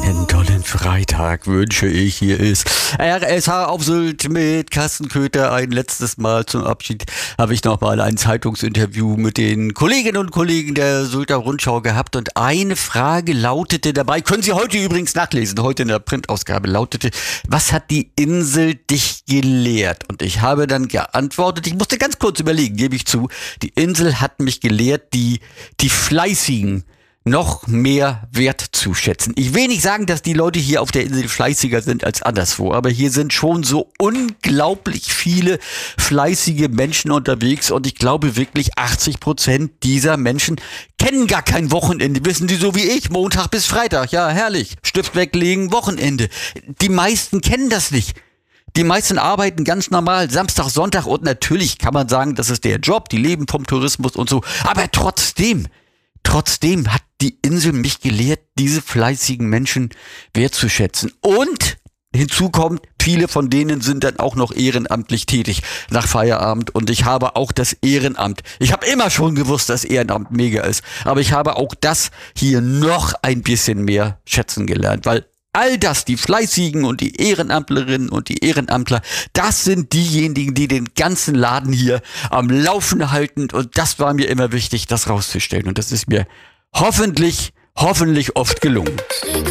Einen tollen Freitag wünsche ich. Hier ist RSH auf Sylt mit Carsten Köther. Ein letztes Mal zum Abschied habe ich nochmal ein Zeitungsinterview mit den Kolleginnen und Kollegen der Sylter Rundschau gehabt. Und eine Frage lautete dabei, können Sie heute übrigens nachlesen, heute in der Printausgabe, lautete: Was hat die Insel dich gelehrt? Und ich habe dann geantwortet, ich musste ganz kurz überlegen, gebe ich zu, die Insel hat mich gelehrt, die Fleißigen noch mehr wertzuschätzen. Ich will nicht sagen, dass die Leute hier auf der Insel fleißiger sind als anderswo, aber hier sind schon so unglaublich viele fleißige Menschen unterwegs und ich glaube wirklich 80% dieser Menschen kennen gar kein Wochenende, wissen Sie, so wie ich, Montag bis Freitag, ja herrlich, Stift weglegen, Wochenende. Die meisten kennen das nicht. Die meisten arbeiten ganz normal Samstag, Sonntag und natürlich kann man sagen, das ist der Job, die leben vom Tourismus und so, aber trotzdem hat die Insel mich gelehrt, diese fleißigen Menschen wertzuschätzen. Und hinzu kommt, viele von denen sind dann auch noch ehrenamtlich tätig nach Feierabend. Und ich habe auch das Ehrenamt. Ich habe immer schon gewusst, dass Ehrenamt mega ist. Aber ich habe auch das hier noch ein bisschen mehr schätzen gelernt. Weil all das, die Fleißigen und die Ehrenamtlerinnen und die Ehrenamtler, das sind diejenigen, die den ganzen Laden hier am Laufen halten. Und das war mir immer wichtig, das rauszustellen. Und das ist mir hoffentlich oft gelungen.